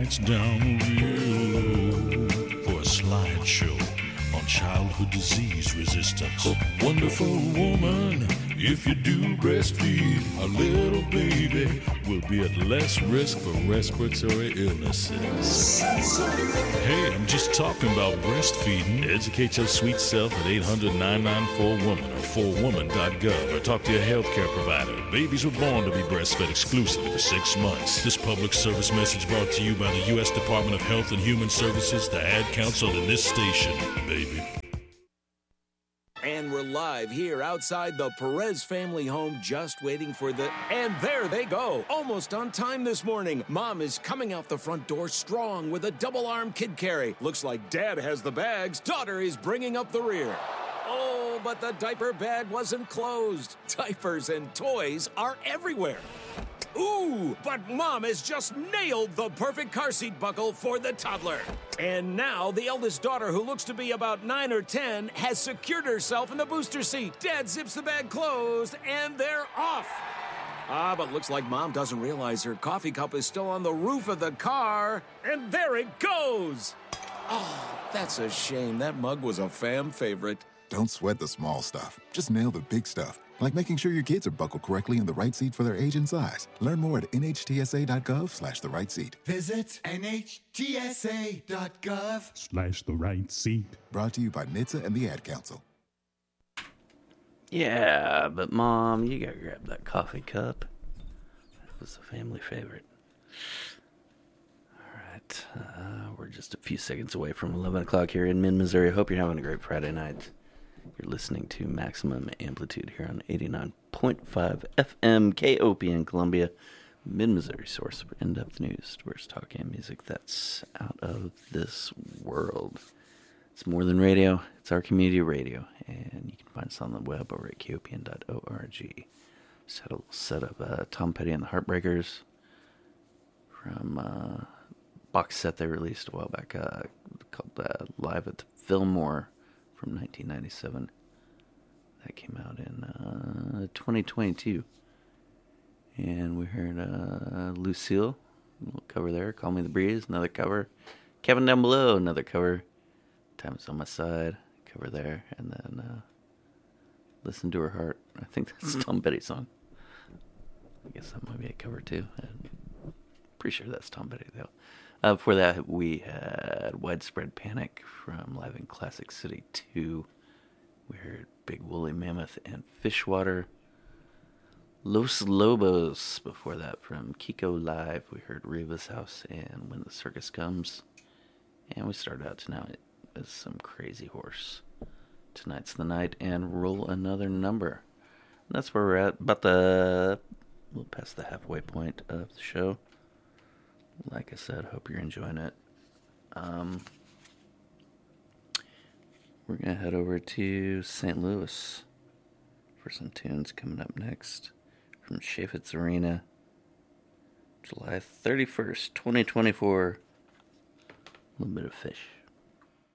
lights down real low for a slideshow on childhood disease resistance. Wonderful woman, if you do breastfeed, a little baby will be at less risk for respiratory illnesses. Hey, I'm just talking about breastfeeding. Educate your sweet self at 800-994-WOMAN or 4woman.gov or talk to your healthcare provider. Babies were born to be breastfed exclusively for 6 months. This public service message brought to you by the U.S. Department of Health and Human Services, the Ad Council, and this station, baby. And we're live here outside the Perez family home, just waiting for the... And there they go, almost on time this morning. Mom is coming out the front door strong with a double-arm kid carry. Looks like Dad has the bags. Daughter is bringing up the rear. Oh, but the diaper bag wasn't closed. Diapers and toys are everywhere. Ooh, but Mom has just nailed the perfect car seat buckle for the toddler. And now the eldest daughter, who looks to be about 9 or 10, has secured herself in the booster seat. Dad zips the bag closed, and they're off. But looks like Mom doesn't realize her coffee cup is still on the roof of the car. And there it goes. Oh, that's a shame. That mug was a fam favorite. Don't sweat the small stuff. Just nail the big stuff. Like making sure your kids are buckled correctly in the right seat for their age and size. Learn more at nhtsa.gov/the right seat. Visit nhtsa.gov/the right seat. Brought to you by NHTSA and the Ad Council. Yeah, but Mom, you gotta grab that coffee cup. That was a family favorite. Alright, we're just a few seconds away from 11 o'clock here in Mid-Missouri. Hope you're having a great Friday night. You're listening to Maximum Amplitude here on 89.5 FM KOP in Columbia, Mid-Missouri, source for in-depth news, diverse talk and music that's out of this world. It's more than radio. It's our community radio, and you can find us on the web over at kopn.org. Just had a little set of Tom Petty and the Heartbreakers from a box set they released a while back called Live at the Fillmore from 1997. That came out in 2022. And we heard Lucille, a little cover there, Call Me the Breeze, another cover. Kevin Down Below, another cover. Time Is on My Side, cover there. And then Listen to Her Heart. I think that's Tom Petty's song. I guess that might be a cover too. I'm pretty sure that's Tom Petty though. Before that, we had Widespread Panic from Live in Classic City 2. We heard Big Woolly Mammoth and Fishwater. Los Lobos before that from Kiko Live. We heard Reva's House and When the Circus Comes. And we started out tonight with some Crazy Horse. Tonight's the Night and Roll Another Number. And that's where we're at. About we'll pass the halfway point of the show. Like I said, hope you're enjoying it. We're going to head over to St. Louis for some tunes coming up next from Chaifetz Arena, July 31st, 2024. A little bit of Fish.